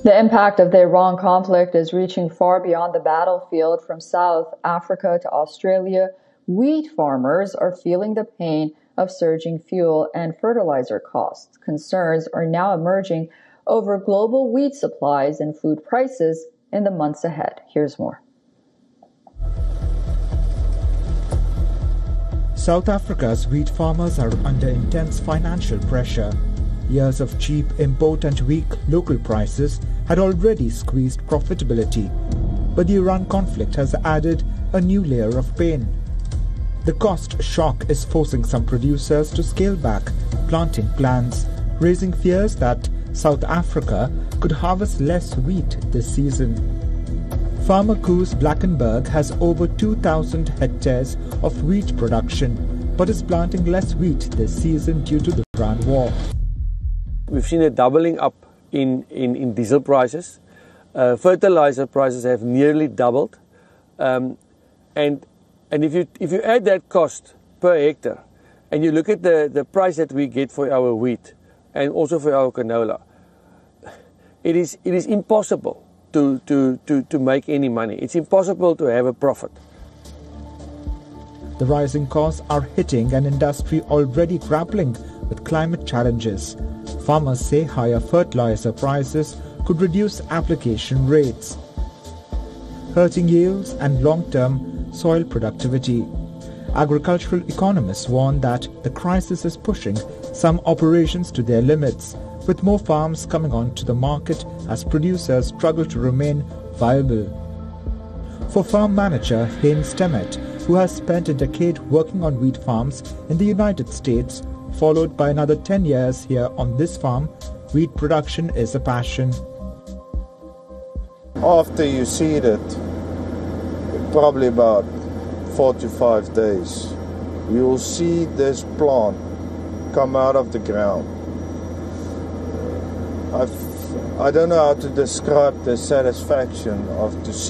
The impact of the Iran conflict is reaching far beyond the battlefield. From South Africa to Australia, wheat farmers are feeling the pain of surging fuel and fertilizer costs. Concerns are now emerging over global wheat supplies and food prices in the months ahead. Here's more. South Africa's wheat farmers are under intense financial pressure. Years of cheap import and weak local prices had already squeezed profitability, but the Iran conflict has added a new layer of pain. The cost shock is forcing some producers to scale back planting plans, raising fears that South Africa could harvest less wheat this season. Farmer Koos Blackenberg has over 2,000 hectares of wheat production, but is planting less wheat this season due to the Iran war. We've seen a doubling up in diesel prices. Fertilizer prices have nearly doubled. And if you add that cost per hectare, and you look at the price that we get for our wheat and also for our canola, it is impossible to make any money. It's impossible to have a profit. The rising costs are hitting an industry already grappling with climate challenges. Farmers say higher fertilizer prices could reduce application rates, hurting yields and long-term soil productivity. Agricultural economists warn that the crisis is pushing some operations to their limits, with more farms coming onto the market as producers struggle to remain viable. For farm manager Haynes Temmet, who has spent a decade working on wheat farms in the United States, followed by another 10 years here on this farm, wheat production is a passion. After you seed it, probably about 4 to 5 days, you will see this plant come out of the ground. I don't know how to describe the satisfaction of to see